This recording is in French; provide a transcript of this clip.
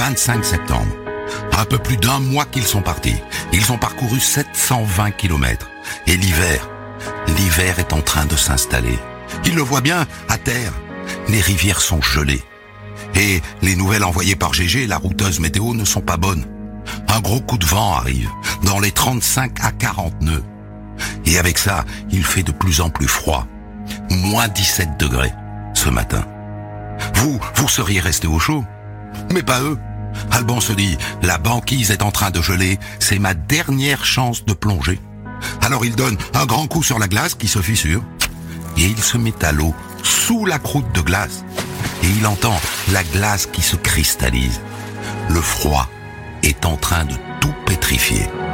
25 septembre. Un peu plus d'un mois qu'ils sont partis. Ils ont parcouru 720 kilomètres. Et l'hiver est en train de s'installer. Ils le voient bien, à terre. Les rivières sont gelées. Et les nouvelles envoyées par Gégé, la routeuse météo, ne sont pas bonnes. Un gros coup de vent arrive, dans les 35 à 40 nœuds. Et avec ça, il fait de plus en plus froid. Moins 17 degrés ce matin. Vous seriez resté au chaud. Mais pas eux. Alban se dit, la banquise est en train de geler, c'est ma dernière chance de plonger. Alors il donne un grand coup sur la glace qui se fissure. Et il se met à l'eau, sous la croûte de glace. Et il entend la glace qui se cristallise. Le froid est en train de tout pétrifier.